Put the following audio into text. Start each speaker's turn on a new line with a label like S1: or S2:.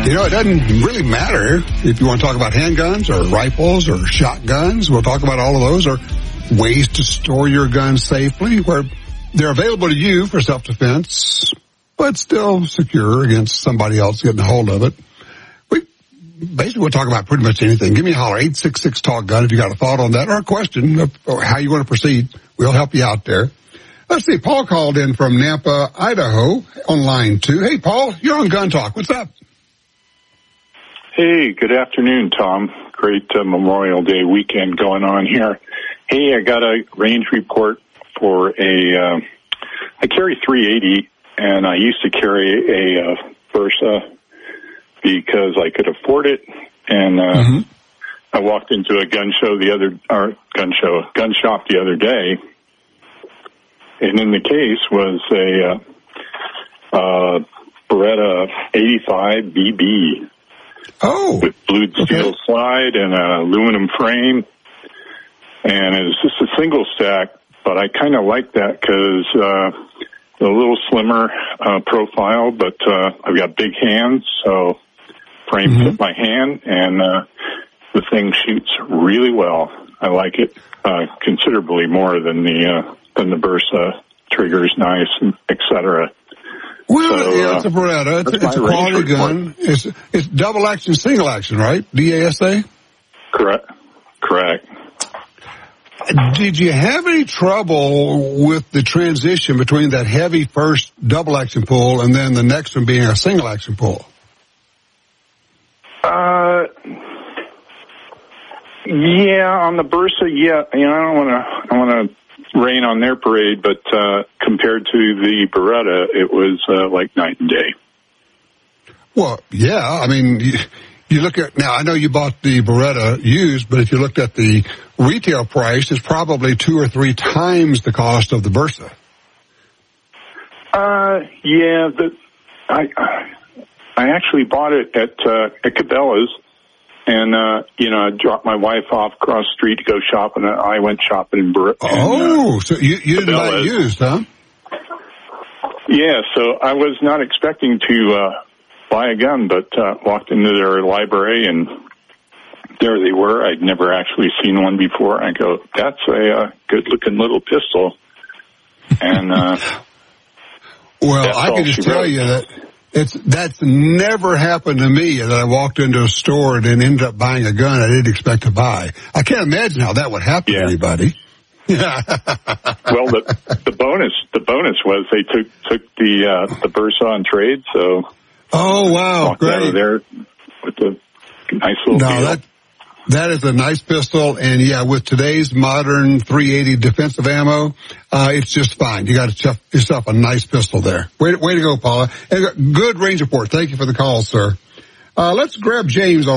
S1: You know, it doesn't really matter if you want to talk about handguns or rifles or shotguns. We'll talk about all of those, or ways to store your guns safely where they're available to you for self-defense, but still secure against somebody else getting a hold of it. We'll talk about pretty much anything. Give me a holler, 866-TALK-GUN, if you got a thought on that or a question or how you want to proceed. We'll help you out there. Let's see, Paul called in from Nampa, Idaho, on line 2. Hey, Paul, you're on Gun Talk. What's up?
S2: Hey, good afternoon, Tom. Great Memorial Day weekend going on here. Hey, I got a range report for I carry .380, and I used to carry a Versa because I could afford it, and I walked into a gun shop the other day, and in the case was a Beretta 85 BB.
S1: Oh,
S2: with blued steel slide and an aluminum frame, and it's just a single stack. But I kind of like that because a little slimmer profile, but I've got big hands, so frame fit my hand, and the thing shoots really well. I like it considerably more than the Versa. Trigger's nice, etc.
S1: Well,
S2: so,
S1: yeah, it's a Beretta. It's a quality gun. It's double action, single action, right? DASA?
S2: Correct.
S1: Did you have any trouble with the transition between that heavy first double action pull and then the next one being a single action pull?
S2: Yeah, on the Versa, yeah. You know, I don't want to rain on their parade, but compared to the Beretta, it was like night and day.
S1: Well, yeah. I mean, you look at, now I know you bought the Beretta used, but if you looked at the retail price, it's probably 2 or 3 times the cost of the Versa.
S2: Yeah, I actually bought it at Cabela's. And, I dropped my wife off across the street to go shopping, and I went shopping in
S1: so you didn't buy it used, huh?
S2: Yeah, so I was not expecting to buy a gun, but walked into their library, and there they were. I'd never actually seen one before. I go, that's a good-looking little pistol. And
S1: well, I can just tell you that that's never happened to me, that I walked into a store and then ended up buying a gun I didn't expect to buy. I can't imagine how that would happen to anybody. Yeah.
S2: Well, the bonus was they took the Versa on trade, so.
S1: Oh wow!
S2: Walked
S1: Great.
S2: Out of there with the nice little.
S1: No, that is a nice pistol, and yeah, with today's modern .380 defensive ammo, it's just fine. You got to yourself a nice pistol there. Way to go, Paula. And good range report. Thank you for the call, sir. Let's grab James on